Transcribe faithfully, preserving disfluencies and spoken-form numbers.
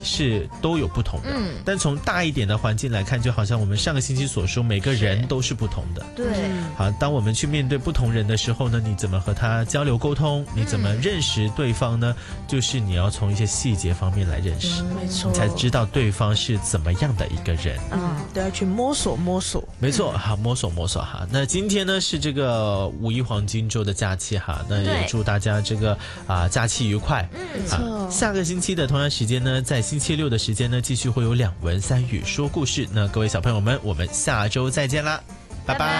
是都有不同的，嗯，但从大一点的环境来看，就好像我们上个星期所说，每个人都是不同的。 对， 好，当我们去面对不同人的时候呢，你怎么和他交流沟通？你怎么认识对方呢？嗯、就是你要从一些细节方面来认识， 嗯、没错， 你才知道对方是怎么样的一个人。 嗯，都要去摸索摸索。 没错，好，摸索摸索哈。那今天呢是这个五一黄金周的假期哈，那也祝大家这个啊、呃、假期愉快。 嗯，没错。 下个星期的同样时间呢，在星期六的时间呢，继续会有两文三语说故事。那各位小朋友们，我们下周再见啦，拜拜。拜拜。